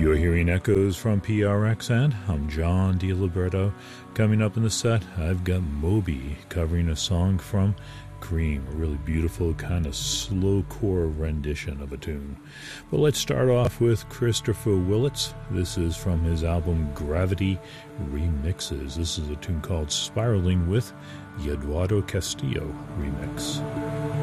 You're hearing echoes from PRXN. I'm John DiLiberto. Coming up in the set, I've got Moby covering a song from Cream, a really beautiful kind of slowcore rendition of a tune. But let's start off with Christopher Willits. This is from his album Gravity Remixes. This is a tune called Spiraling with the Eduardo Castillo remix.